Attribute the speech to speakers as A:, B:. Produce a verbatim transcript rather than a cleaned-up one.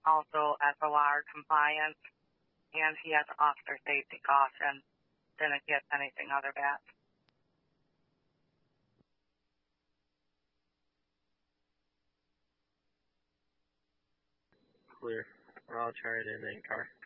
A: also S O R compliant, and he has officer safety caution. Didn't get anything other than that.
B: Clear. I'll try it in a car.